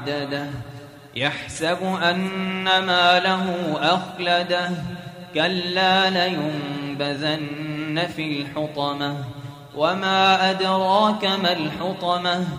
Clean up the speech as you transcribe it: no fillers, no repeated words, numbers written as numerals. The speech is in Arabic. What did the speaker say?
عدده يحسب أن ماله أخلده كلا لينبذن في الحطمة وما أدراك ما الحطمة